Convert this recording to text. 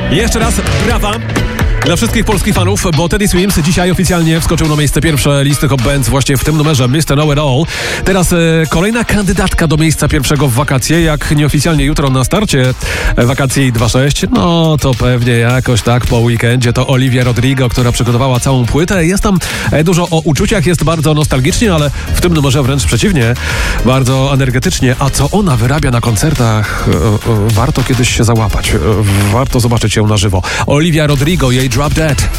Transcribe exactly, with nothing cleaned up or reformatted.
Jeszcze raz brawa dla wszystkich polskich fanów, bo Teddy Swims dzisiaj oficjalnie wskoczył na miejsce pierwsze listy Hot Bands właśnie w tym numerze mister Know It All. Teraz e, kolejna kandydatka do miejsca pierwszego w wakacje, jak nieoficjalnie jutro na starcie wakacji dwa sześć, no to pewnie jakoś tak po weekendzie to Olivia Rodrigo, która przygotowała całą płytę. Jest tam e, dużo o uczuciach, jest bardzo nostalgicznie, ale w tym numerze wręcz przeciwnie, bardzo energetycznie. A co ona wyrabia na koncertach, e, e, warto kiedyś się załapać. E, warto zobaczyć ją na żywo. Olivia Rodrigo, jej Drop Dead.